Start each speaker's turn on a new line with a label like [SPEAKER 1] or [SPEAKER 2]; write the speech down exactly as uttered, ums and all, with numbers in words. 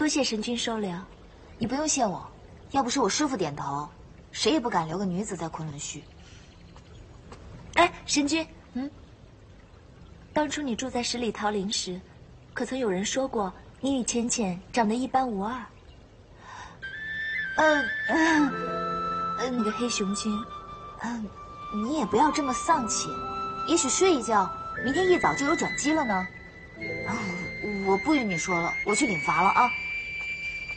[SPEAKER 1] 多谢神君收留。
[SPEAKER 2] 你不用谢我，要不是我师父点头，谁也不敢留个女子在昆仑虚。
[SPEAKER 1] 哎，神君，嗯，当初你住在十里桃林时，可曾有人说过你与浅浅长得一般无二？
[SPEAKER 2] 嗯嗯
[SPEAKER 1] 嗯，那个黑熊精，
[SPEAKER 2] 嗯，你也不要这么丧气，也许睡一觉，明天一早就有转机了呢。啊，我不与你说了，我去领罚了啊。